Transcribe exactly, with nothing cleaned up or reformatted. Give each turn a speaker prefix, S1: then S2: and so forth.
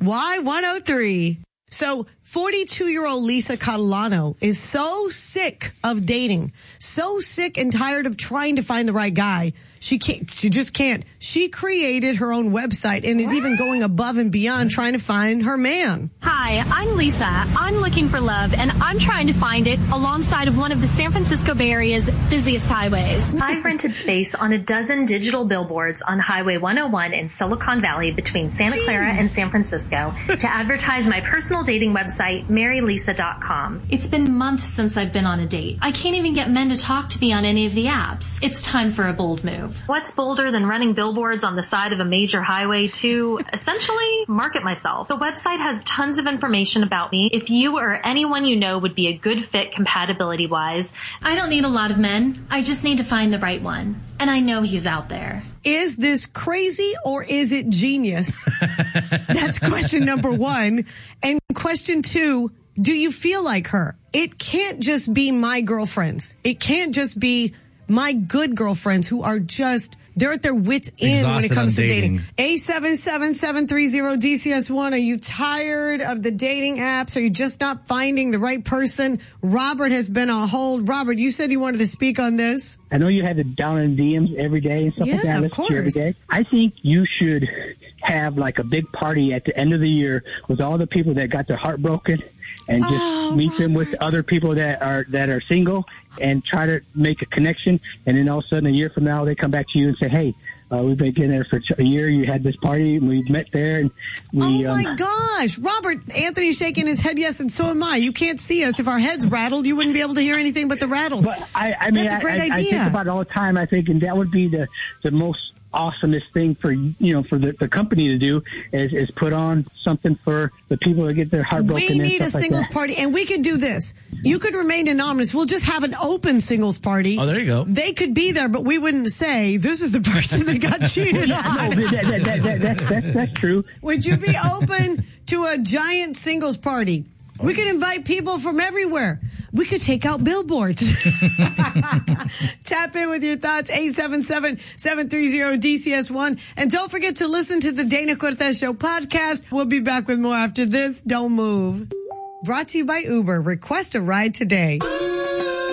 S1: Y one oh three. So forty-two-year-old Lisa Catalano is so sick of dating, so sick and tired of trying to find the right guy. She can't, she just can't. She created her own website and is even going above and beyond trying to find her man.
S2: Hi, I'm Lisa. I'm looking for love, and I'm trying to find it alongside of one of the San Francisco Bay Area's busiest highways.
S3: I've rented space on a dozen digital billboards on Highway one oh one in Silicon Valley between Santa
S1: Jeez.
S3: Clara and San Francisco to advertise my personal dating website, mary lisa dot com.
S4: It's been months since I've been on a date. I can't even get men to talk to me on any of the apps. It's time for a bold move.
S3: What's bolder than running billboards on the side of a major highway to essentially market myself? The website has tons of information about me. If you or anyone you know would be a good fit compatibility-wise.
S4: I don't need a lot of men. I just need to find the right one. And I know he's out there.
S1: Is this crazy or is it genius? That's question number one. And question two, do you feel like her? It can't just be my girlfriends. It can't just be my good girlfriends who are just, they're at their wits' end
S5: Exhausted
S1: when it comes
S5: on
S1: to
S5: dating.
S1: dating. A seven seven seven three zero D C S one. Are you tired of the dating apps? Are you just not finding the right person? Robert has been on hold. Robert, you said you wanted to speak on this.
S6: I know you had the down in D Ms every day and stuff
S1: Yeah,
S6: like that.
S1: of
S6: Listen to you every
S1: course.
S6: day. I think you should have like a big party at the end of the year with all the people that got their heart broken and just
S1: Oh,
S6: meet them with
S1: Robert.
S6: other people that are that are single and try to make a connection. And then all of a sudden, a year from now, they come back to you and say, hey, uh, we've been getting there for a year. You had this party, and we met there. And we,
S1: oh, my
S6: um,
S1: gosh. Robert, Anthony's shaking his head yes, and so am I. You can't see us. If our heads rattled, you wouldn't be able to hear anything but the rattles.
S6: But I, I mean,
S1: That's a great
S6: I, I, I
S1: idea.
S6: think about it all the time. I think, and that would be the, the most awesomest thing for, you know, for the, the company to do is, is put on something for the people that get their heart broken.
S1: We
S6: and
S1: need a
S6: stuff like
S1: singles
S6: that.
S1: party, and we could do this. You could remain anonymous. We'll just have an open singles party.
S5: Oh, there you go.
S1: They could be there, but we wouldn't say, this is the person that got cheated
S6: No,
S1: on.
S6: that, that, that, that, that, that's, that's true.
S1: Would you be open to a giant singles party? We could invite people from everywhere. We could take out billboards. Tap in with your thoughts, eight seven seven, seven three zero, D C S one. And don't forget to listen to the Dana Cortez Show podcast. We'll be back with more after this. Don't move. Brought to you by Uber. Request a ride today.